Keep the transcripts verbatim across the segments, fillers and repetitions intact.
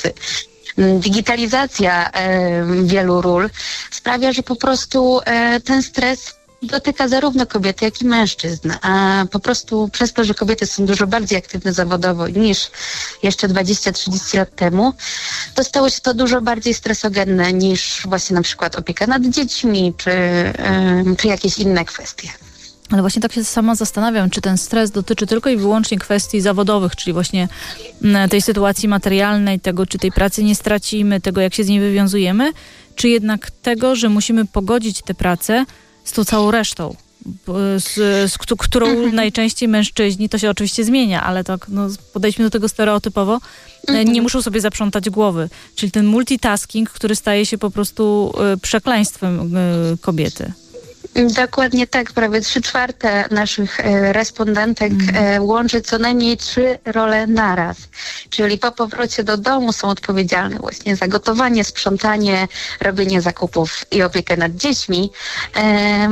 pracy. Digitalizacja e, wielu ról sprawia, że po prostu e, ten stres dotyka zarówno kobiety, jak i mężczyzn, a po prostu przez to, że kobiety są dużo bardziej aktywne zawodowo niż jeszcze dwadzieścia trzydzieści lat temu, to stało się to dużo bardziej stresogenne niż właśnie na przykład opieka nad dziećmi, czy, yy, czy jakieś inne kwestie. Ale właśnie tak się sama zastanawiam, czy ten stres dotyczy tylko i wyłącznie kwestii zawodowych, czyli właśnie tej sytuacji materialnej, tego, czy tej pracy nie stracimy, tego, jak się z niej wywiązujemy, czy jednak tego, że musimy pogodzić tę pracę z tą całą resztą, z, z którą mhm. najczęściej mężczyźni, to się oczywiście zmienia, ale tak no, podejdźmy do tego stereotypowo, mhm. nie muszą sobie zaprzątać głowy. Czyli ten multitasking, który staje się po prostu y, przekleństwem y, kobiety. Dokładnie tak. Prawie trzy czwarte naszych e, respondentek e, łączy co najmniej trzy role naraz. Czyli po powrocie do domu są odpowiedzialne właśnie za gotowanie, sprzątanie, robienie zakupów i opiekę nad dziećmi. E,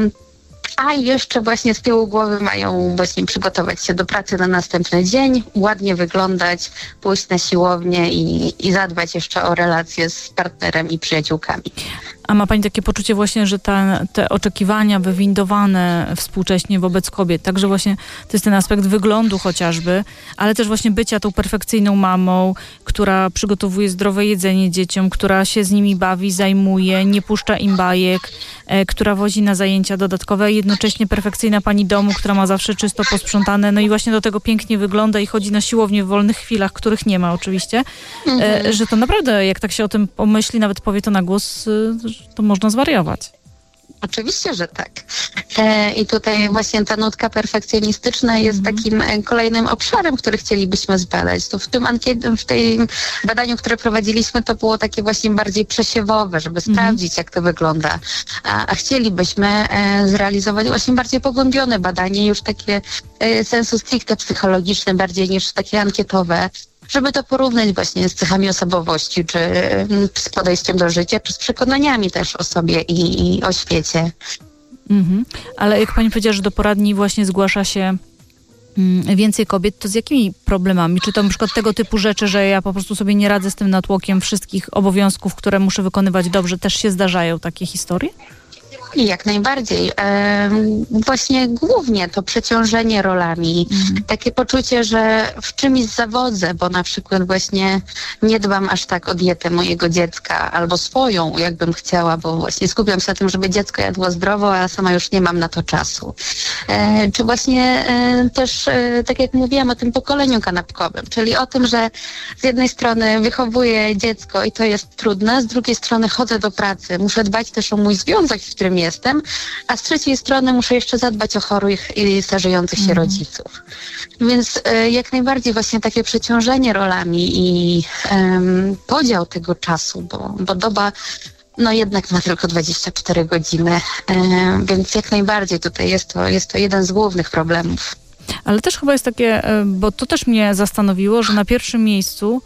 a jeszcze właśnie z tyłu głowy mają właśnie przygotować się do pracy na następny dzień, ładnie wyglądać, pójść na siłownię i, i zadbać jeszcze o relacje z partnerem i przyjaciółkami. A ma pani takie poczucie właśnie, że ta, te oczekiwania wywindowane współcześnie wobec kobiet, także właśnie to jest ten aspekt wyglądu chociażby, ale też właśnie bycia tą perfekcyjną mamą, która przygotowuje zdrowe jedzenie dzieciom, która się z nimi bawi, zajmuje, nie puszcza im bajek, e, która wozi na zajęcia dodatkowe, jednocześnie perfekcyjna pani domu, która ma zawsze czysto posprzątane, no i właśnie do tego pięknie wygląda i chodzi na siłownię w wolnych chwilach, których nie ma oczywiście, mhm. e, że to naprawdę, jak tak się o tym pomyśli, nawet powie to na głos, e, to można zwariować. Oczywiście, że tak. E, I tutaj właśnie ta nutka perfekcjonistyczna jest mm. takim e, kolejnym obszarem, który chcielibyśmy zbadać. To w tym ankiet- w tym badaniu, które prowadziliśmy, to było takie właśnie bardziej przesiewowe, żeby mm. sprawdzić, jak to wygląda. A, a chcielibyśmy e, zrealizować właśnie bardziej pogłębione badanie, już takie e, sensu stricte psychologiczne, bardziej niż takie ankietowe, żeby to porównać właśnie z cechami osobowości, czy z podejściem do życia, czy z przekonaniami też o sobie i, i o świecie. Mhm. Ale jak pani powiedziała, że do poradni właśnie zgłasza się mm, więcej kobiet, to z jakimi problemami? Czy to na przykład tego typu rzeczy, że ja po prostu sobie nie radzę z tym natłokiem wszystkich obowiązków, które muszę wykonywać dobrze, też się zdarzają takie historie? Jak najbardziej. E, właśnie głównie to przeciążenie rolami, mhm. takie poczucie, że w czymś zawodzę, bo na przykład właśnie nie dbam aż tak o dietę mojego dziecka, albo swoją, jakbym chciała, bo właśnie skupiam się na tym, żeby dziecko jadło zdrowo, a sama już nie mam na to czasu. E, czy właśnie e, też, e, tak jak mówiłam o tym pokoleniu kanapkowym, czyli o tym, że z jednej strony wychowuję dziecko i to jest trudne, z drugiej strony chodzę do pracy, muszę dbać też o mój związek, w którym jestem, a z trzeciej strony muszę jeszcze zadbać o chorych i starzejących się mm. rodziców. Więc e, jak najbardziej właśnie takie przeciążenie rolami i em, podział tego czasu, bo, bo doba no jednak ma tylko dwadzieścia cztery godziny, e, więc jak najbardziej tutaj jest to, jest to jeden z głównych problemów. Ale też chyba jest takie, bo to też mnie zastanowiło, że na pierwszym miejscu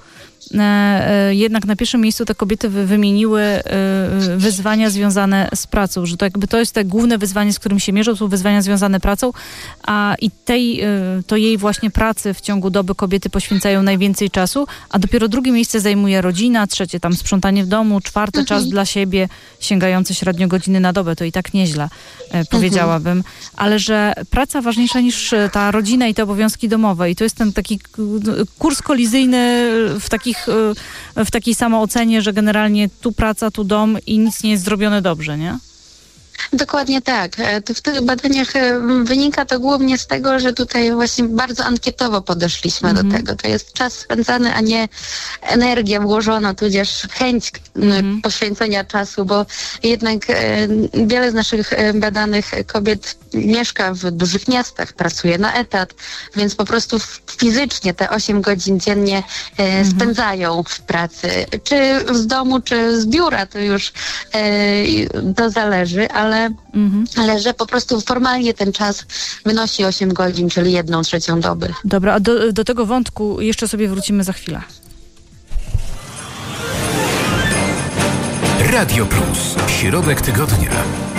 jednak na pierwszym miejscu te kobiety wymieniły wyzwania związane z pracą, że to jakby to jest te główne wyzwanie, z którym się mierzą, są wyzwania związane pracą, a i tej, to jej właśnie pracy w ciągu doby kobiety poświęcają najwięcej czasu, a dopiero drugie miejsce zajmuje rodzina, trzecie tam sprzątanie w domu, czwarte mhm. czas dla siebie, sięgający średnio godziny na dobę, to i tak nieźle, powiedziałabym, mhm. ale że praca ważniejsza niż ta rodzina i te obowiązki domowe i to jest ten taki kurs kolizyjny w takich w takiej samoocenie, że generalnie tu praca, tu dom i nic nie jest zrobione dobrze, nie? Dokładnie tak. To w tych badaniach wynika to głównie z tego, że tutaj właśnie bardzo ankietowo podeszliśmy mm-hmm. do tego. To jest czas spędzany, a nie energia włożona, tudzież chęć mm-hmm. poświęcenia czasu, bo jednak e, wiele z naszych badanych kobiet mieszka w dużych miastach, pracuje na etat, więc po prostu fizycznie te osiem godzin dziennie e, mm-hmm. spędzają w pracy. Czy z domu, czy z biura, to już e, to zależy, ale Mhm. ale że po prostu formalnie ten czas wynosi osiem godzin, czyli jedną trzecią doby. Dobra, a do, do tego wątku jeszcze sobie wrócimy za chwilę. Radio Plus. Środek tygodnia.